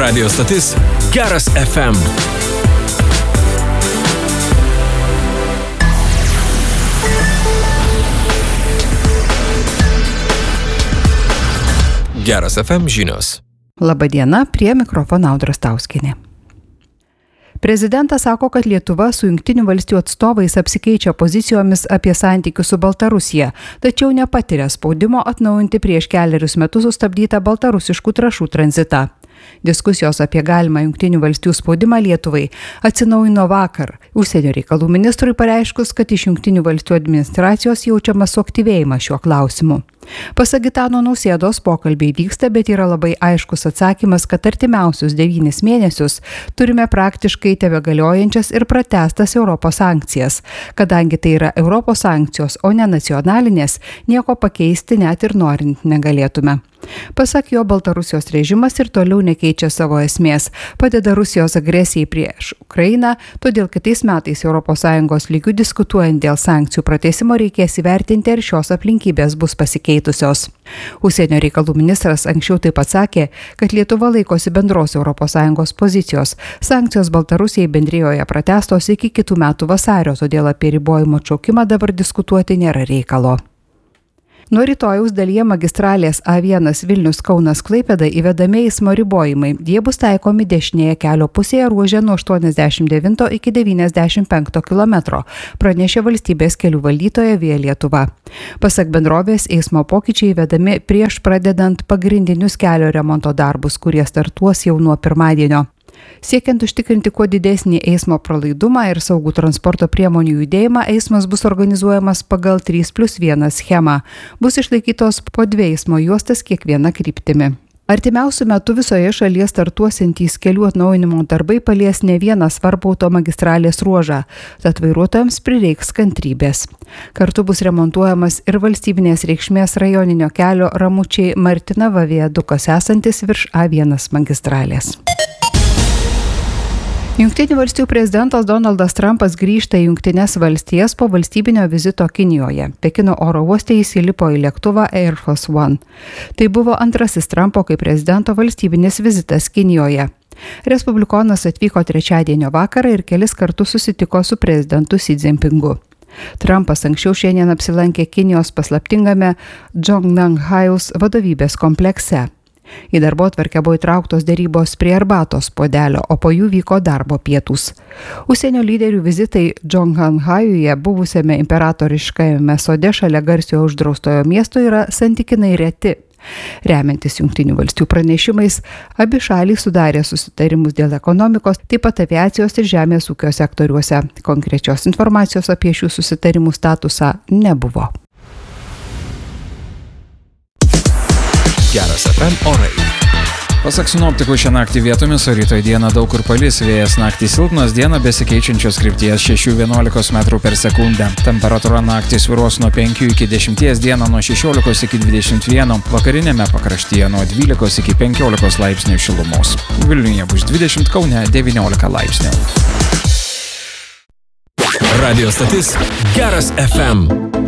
Radio stotis Geras FM. Geras FM žinios. Labadiena, prie mikrofono Audra Stauskienė. Prezidentas sako, kad Lietuva su Jungtinių valstijų atstovais apsikeičia pozicijomis apie santykius su Baltarusija, tačiau nepatiria spaudimo atnaujinti prieš 4 metus sustabdytą baltarusiškų trąšų tranzitą. Diskusijos apie galimą Jungtinių valstijų spaudimą Lietuvai atsinaujino vakar. Užsienio reikalų ministrui pareiškus, kad iš Jungtinių valstijų administracijos jaučiamas suaktyvėjimas šiuo klausimu. Pasak Gitano Nausėdos, pokalbiai vyksta, bet yra labai aiškus atsakymas, kad artimiausius 9 mėnesius turime praktiškai tebegaliojančias ir pratęstas Europos sankcijas. Kadangi tai yra Europos sankcijos, o ne nacionalinės, nieko pakeisti net ir norint negalėtume. Pasak jo, Baltarusijos režimas ir toliau nekeičia savo esmės, padeda Rusijos agresijai prieš Ukrainą, todėl kitais metais ES lygių diskutuojant dėl sankcijų pratęsimo reikės įvertinti, ar šios aplinkybės bus pasikeitusios. Užsienio reikalų ministras anksčiau taip pat sakė, kad Lietuva laikosi bendros ES pozicijos. Sankcijos Baltarusijai bendrijoje pratęstos iki kitų metų vasario, todėl apie ribojimo atšaukimą dabar diskutuoti nėra reikalo. Nuo rytojaus dalyje magistralės A1 Vilnius-Kaunas-Klaipėda įvedami eismo ribojimai. Jie bus taikomi dešinėje kelio pusėje ruože nuo 89 iki 95 km, pranešė valstybės kelių valdytoja Via Lietuva. Pasak bendrovės, eismo pokyčiai įvedami prieš pradedant pagrindinius kelio remonto darbus, kurie startuos jau nuo pirmadienio. Siekiant užtikrinti kuo didesnį eismo pralaidumą ir saugų transporto priemonių judėjimą, eismas bus organizuojamas pagal 3+1 schemą. Bus išlaikytos po 2 eismo juostas kiekviena kryptimi. Artimiausiu metu visoje šalyje startuosiantys kelių atnaujinimo darbai palies ne vieną svarbų automagistralės ruožą, tad vairuotojams prireiks kantrybės. Kartu bus remontuojamas ir valstybinės reikšmės rajoninio kelio Ramučiai-Martinava viadukas esantis virš A1 magistralės. Jungtinių valstijų prezidentas Donaldas Trumpas grįžta į Jungtines valstijas po valstybinio vizito Kinijoje. Pekino oro uoste jis įlipo į lėktuvą Air Force One. Tai buvo antrasis Trumpo kaip prezidento valstybinis vizitas Kinijoje. Respublikonas atvyko trečiadienio vakarą ir kelis kartus susitiko su prezidentu Xi Jinpingu. Trumpas anksčiau šiandien apsilankė Kinijos paslaptingame Zhongnanhajaus vadovybės komplekse. Į darbotvarkę buvo įtrauktos derybos prie arbatos puodelio, o po jų vyko darbo pietūs. Užsienio lyderių vizitai Zhongnanhajuje, buvusiame imperatoriškajame sode šalia garsiojo uždraustojo miesto, yra santykinai reti. Remiantis Jungtinių valstijų pranešimais, abi šalys sudarė susitarimus dėl ekonomikos, taip pat aviacijos ir žemės ūkio sektoriuose. Konkrečios informacijos apie šių susitarimų statusą nebuvo. Geras FM orai. Pasak sinoptikų, šią naktį vietomis, o rytoj dieną daug kur palis, vėjas naktį silpnas, dieną besikeičiančios krypties 6–11 metrų per sekundę. Temperatūra naktį svyruos nuo 5 iki 10, dieną nuo 16 iki 21, vakarinėme pakraštyje nuo 12 iki 15 laipsnių šilumos. Vilniuje bus 20, Kaune 19 laipsnių. Radio stotis Geras FM.